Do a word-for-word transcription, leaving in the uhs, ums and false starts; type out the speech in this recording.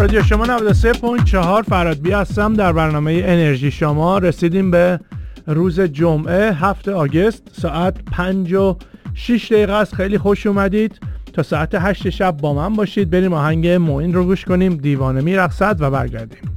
رادیو شما نود و سه ممیز چهار فرادبی هستم. در برنامه انرژی شما رسیدیم به روز جمعه هفتم آگوست، ساعت پنج و شش دقیقه است. خیلی خوش اومدید. تا ساعت هشت شب با من باشید. بریم آهنگ معین رو گوش کنیم، دیوانه میرقصد، و برگردیم.